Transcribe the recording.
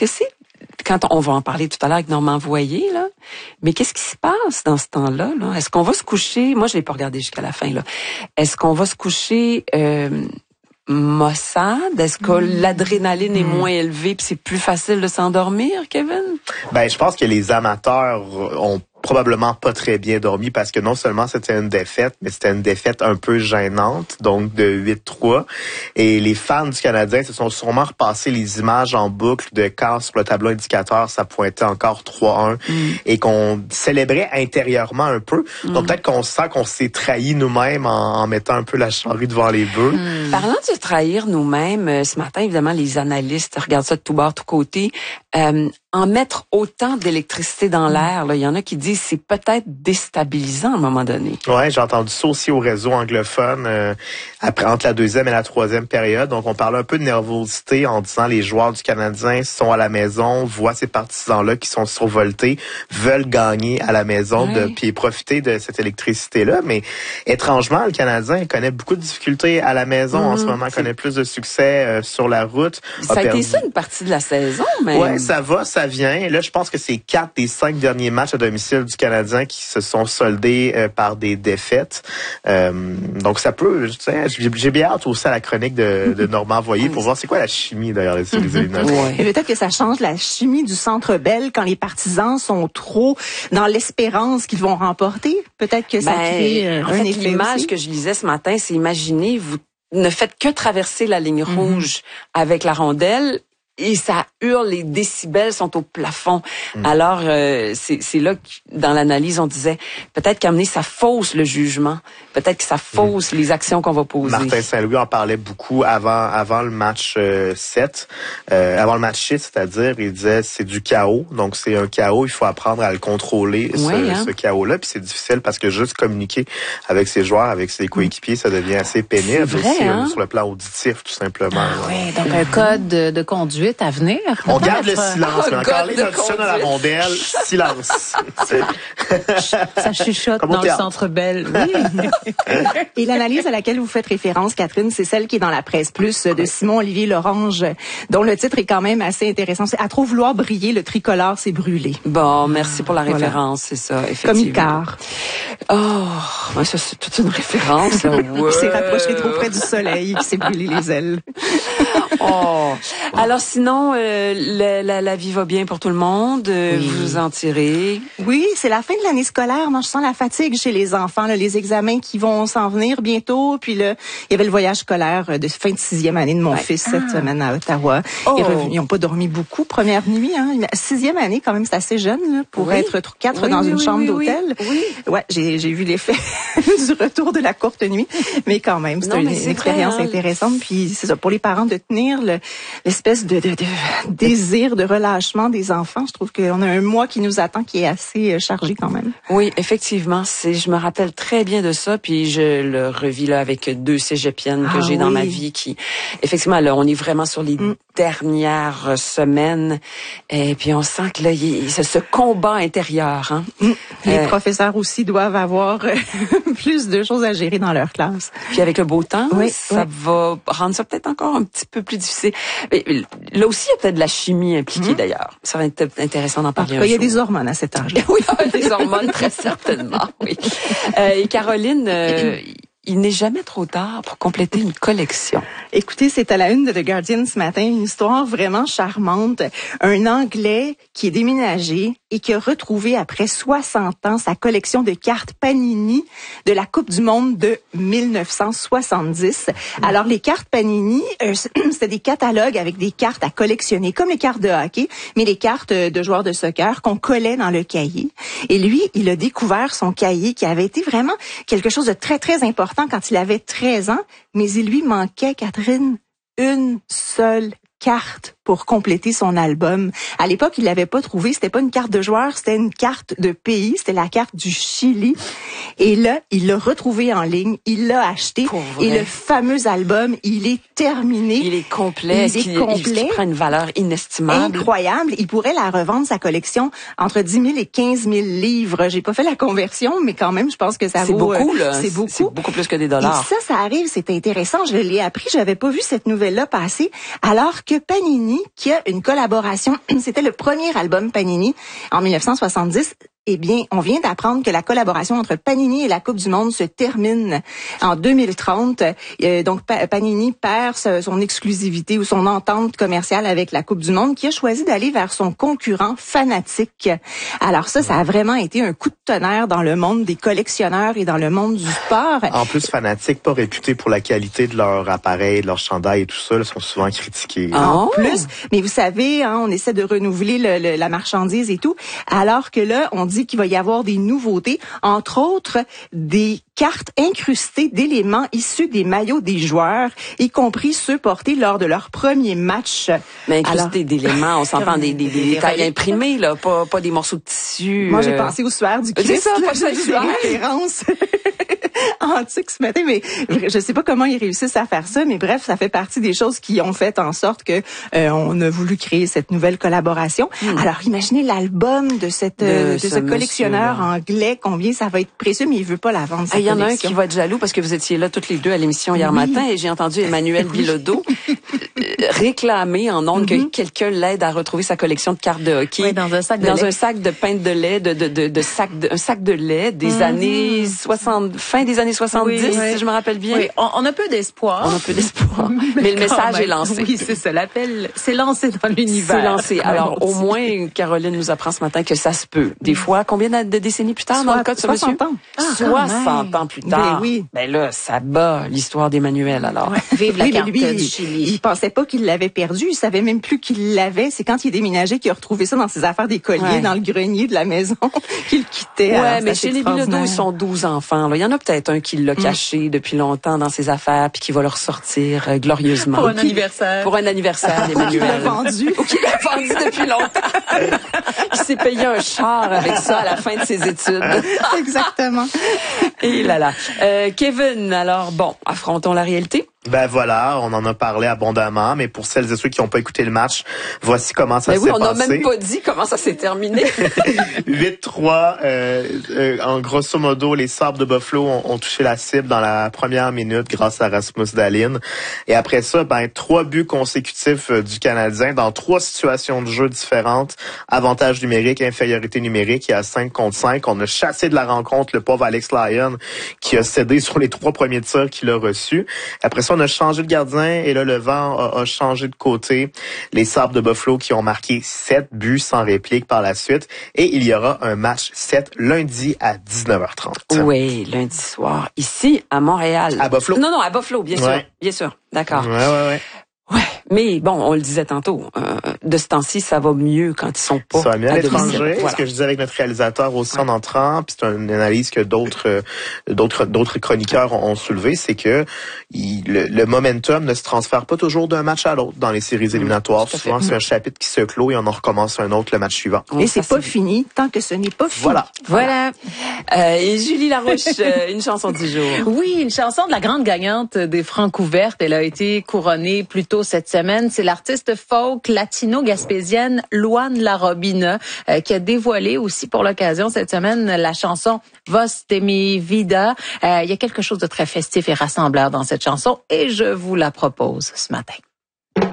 que c'est quand on va en parler tout à l'heure avec Normand Voyer, là, mais qu'est-ce qui se passe dans ce temps-là, là? Est-ce qu'on va se coucher, moi je l'ai pas regardé jusqu'à la fin, là. Est-ce qu'on va se coucher maussade? Est-ce que l'adrénaline est moins élevée puis c'est plus facile de s'endormir, Kevin? Ben, je pense que les amateurs ont probablement pas très bien dormi parce que non seulement c'était une défaite, mais c'était une défaite un peu gênante, donc de 8-3. Et les fans du Canadien se sont sûrement repassés les images en boucle de quand sur le tableau indicateur ça pointait encore 3-1 et qu'on célébrait intérieurement un peu. Donc peut-être qu'on sent qu'on s'est trahi nous-mêmes en mettant un peu la charrue devant les bœufs. Parlant de se trahir nous-mêmes, ce matin, évidemment, les analystes regardent ça de tout bord, tout côté. En mettre autant d'électricité dans l'air, il y en a qui disent que c'est peut-être déstabilisant à un moment donné. Ouais, j'ai entendu ça aussi au réseau anglophone après entre la deuxième et la troisième période. Donc on parlait un peu de nervosité en disant les joueurs du Canadien sont à la maison, voient ces partisans-là qui sont survoltés, veulent gagner à la maison puis profiter de cette électricité-là. Mais étrangement, le Canadien connaît beaucoup de difficultés à la maison en ce moment, connaît plus de succès sur la route. Ça a été ça une partie de la saison, mais ouais, ça va, ça vient. Là, je pense que c'est 4 des 5 derniers matchs à domicile du Canadien qui se sont soldés par des défaites. Donc ça peut, tu sais, j'ai bien hâte aussi à la chronique de Normand Voyer pour voir c'est quoi la chimie d'ailleurs des éliminatoires. Et peut-être que ça change la chimie du Centre Bell quand les partisans sont trop dans l'espérance qu'ils vont remporter. Peut-être que ça crée un effet. L'image aussi. Que je lisais ce matin, c'est imaginez, vous ne faites que traverser la ligne rouge avec la rondelle. Et ça hurle, les décibels sont au plafond. Alors, c'est là que, dans l'analyse, on disait, peut-être qu'à mener, ça fausse le jugement. Peut-être que ça fausse les actions qu'on va poser. Martin Saint-Louis en parlait beaucoup avant le match 7. Avant le match 6, c'est-à-dire, il disait, c'est du chaos. Donc, c'est un chaos. Il faut apprendre à le contrôler, ce chaos-là. Puis c'est difficile parce que juste communiquer avec ses joueurs, avec ses coéquipiers, ça devient assez pénible. C'est vrai, aussi, sur le plan auditif, tout simplement. Oui, donc un code de conduite à venir. On garde le silence. Carly Hudson à la rondelle, silence. Ça chuchote dans le Centre Bell. Oui. Et l'analyse à laquelle vous faites référence, Catherine, c'est celle qui est dans la Presse Plus de Simon-Olivier Lorange, dont le titre est quand même assez intéressant. C'est « À trop vouloir briller, le tricolore s'est brûlé ». Bon, merci pour la référence, c'est ça, effectivement. Comme Icare. Oh, ça c'est toute une référence. Là. Ouais. Qui s'est rapproché trop près du soleil, qui s'est brûlé les ailes. Alors sinon, la vie va bien pour tout le monde. Vous vous en tirez. Oui, c'est la fin de l'année scolaire. Moi, je sens la fatigue chez les enfants. Là, les examens qui vont s'en venir bientôt. Puis là, il y avait le voyage scolaire de fin de 6e année de mon fils cette semaine à Ottawa. Ils n'ont pas dormi beaucoup première nuit. 6e année, quand même, c'est assez jeune là, pour être 4 dans une chambre d'hôtel. Oui. Ouais, j'ai vu l'effet du retour de la courte nuit. Mais quand même, c'est une expérience intéressante. Puis c'est ça, pour les parents de tenir l'espèce de désir de relâchement des enfants. Je trouve qu'on a un mois qui nous attend qui est assez chargé quand même. Oui, effectivement. Je me rappelle très bien de ça, puis je le revis là avec 2 cégepiennes que j'ai dans ma vie qui, effectivement, là, on est vraiment sur les dernières semaines. Et puis on sent que là, c'est ce combat intérieur. Hein? Les professeurs aussi doivent avoir plus de choses à gérer dans leur classe. Puis avec le beau temps, ça va rendre ça peut-être encore un petit peu plus difficile. Mais là aussi, il y a peut-être de la chimie impliquée d'ailleurs. Ça va être intéressant d'en parler un jour. Il y a des hormones à cet âge-là. Oui, il y a des hormones, très certainement. Oui. Et Caroline, il n'est jamais trop tard pour compléter une collection. Écoutez, c'est à la une de The Guardian ce matin, une histoire vraiment charmante. Un Anglais qui est déménagé et qui a retrouvé après 60 ans sa collection de cartes Panini de la Coupe du Monde de 1970. Alors, les cartes Panini, c'était des catalogues avec des cartes à collectionner, comme les cartes de hockey, mais les cartes de joueurs de soccer qu'on collait dans le cahier. Et lui, il a découvert son cahier qui avait été vraiment quelque chose de très, très important quand il avait 13 ans, mais il lui manquait, Catherine, une seule carte pour compléter son album. À l'époque, il l'avait pas trouvé, c'était pas une carte de joueur, c'était une carte de pays, c'était la carte du Chili. Et là, il l'a retrouvé en ligne, il l'a acheté et le fameux album, il est terminé. Il est complet, il prend une valeur inestimable. Incroyable, il pourrait la revendre sa collection entre 10 000 et 15 000 livres. J'ai pas fait la conversion, mais quand même, je pense que ça vaut beaucoup là, c'est beaucoup. C'est beaucoup plus que des dollars. Et ça arrive, c'est intéressant, je l'ai appris, j'avais pas vu cette nouvelle-là passer alors que Panini Panini qui a une collaboration. C'était le premier album Panini en 1970. Eh bien, on vient d'apprendre que la collaboration entre Panini et la Coupe du Monde se termine en 2030. Donc, Panini perd son exclusivité ou son entente commerciale avec la Coupe du Monde, qui a choisi d'aller vers son concurrent Fanatic. Alors ça a vraiment été un coup de tonnerre dans le monde des collectionneurs et dans le monde du sport. En plus, Fanatic, pas réputé pour la qualité de leur appareil, de leur chandail et tout ça, là, sont souvent critiqués. En plus, mais vous savez, hein, on essaie de renouveler la marchandise et tout, alors que là, on dit qu'il va y avoir des nouveautés, entre autres des cartes incrustées d'éléments issus des maillots des joueurs, y compris ceux portés lors de leur premier match. Mais incrustés d'éléments, on s'entend des détails imprimés, là, pas des morceaux de tissu. Moi, j'ai pensé au suaire du Christ. C'est ça, pas ça, des références antiques ce matin, mais je sais pas comment ils réussissent à faire ça, mais bref, ça fait partie des choses qui ont fait en sorte que on a voulu créer cette nouvelle collaboration. Alors, imaginez l'album de ce collectionneur anglais, combien ça va être précieux, mais il veut pas la vendre. Il y en a un qui va être jaloux parce que vous étiez là toutes les deux à l'émission hier matin et j'ai entendu Emmanuel Bilodeau réclamer en ondes que quelqu'un l'aide à retrouver sa collection de cartes de hockey dans un sac de lait. Un sac de pinte de lait, un sac de lait des années 60, fin des années 70, si je me rappelle bien. Oui, on a peu d'espoir. On a peu d'espoir. Mais le message est lancé. Oui, c'est ça. L'appel s'est lancé dans l'univers. C'est lancé. Alors, au moins, Caroline nous apprend ce matin que ça se peut. Des fois, combien de décennies plus tard dans le cas de ce monsieur? 60 ans. 60 ans plus tard. Oui. Ben là, ça bat l'histoire d'Emmanuel, alors. Vive la carte lui, du Chili. Il pensait pas qu'il l'avait perdu. Il savait même plus qu'il l'avait. C'est quand il est déménagé qu'il a retrouvé ça dans ses affaires des colliers, dans le grenier de la maison, qu'il quittait. Ouais, mais chez les Bilodeau, ils sont 12 enfants, là. Il y en a peut-être un qui l'a caché depuis longtemps dans ses affaires puis qui va le ressortir glorieusement. Pour un anniversaire. Pour un anniversaire d'Emmanuel. Qu'il l'a vendu. Ou qu'il l'a vendu depuis longtemps. Il s'est payé un char avec ça à la fin de ses études. Exactement. Et là. Kevin, alors bon, affrontons la réalité. Ben voilà, on en a parlé abondamment, mais pour celles et ceux qui n'ont pas écouté le match, voici comment ça s'est passé. On n'a même pas dit comment ça s'est terminé. 8-3, en grosso modo, les Sabres de Buffalo ont touché la cible dans la première minute grâce à Rasmus Dahlin. Et après ça, 3 buts consécutifs du Canadien dans 3 situations de jeu différentes. Avantage numérique, infériorité numérique, et à 5 contre 5. On a chassé de la rencontre le pauvre Alex Lyon qui a cédé sur les 3 premiers tirs qu'il a reçus. Après ça, on a changé de gardien et là, le vent a changé de côté. Les Sabres de Buffalo qui ont marqué 7 buts sans réplique par la suite. Et il y aura un match 7 lundi à 19h30. Oui, lundi soir. Ici, à Montréal. À Buffalo? Non, à Buffalo, bien sûr. Bien sûr. D'accord. Ouais, mais bon, on le disait tantôt, de ce temps-ci, ça va mieux quand ils sont pas. Ça va mieux à l'étranger. Voilà. Ce que je disais avec notre réalisateur aussi en entrant, puis c'est une analyse que d'autres chroniqueurs ont soulevé, c'est que le momentum ne se transfère pas toujours d'un match à l'autre dans les séries éliminatoires. Souvent, c'est un chapitre qui se clôt et on en recommence un autre le match suivant. Et c'est pas fini tant que ce n'est pas fini. Voilà. Et Julie Larouche, une chanson du jour. Oui, une chanson de la grande gagnante des Francouvertes. Elle a été couronnée plus tôt cette semaine. C'est l'artiste folk latino-gaspésienne Luan Larobina qui a dévoilé aussi pour l'occasion cette semaine la chanson Voz de mi vida. Il y a quelque chose de très festif et rassembleur dans cette chanson et je vous la propose ce matin.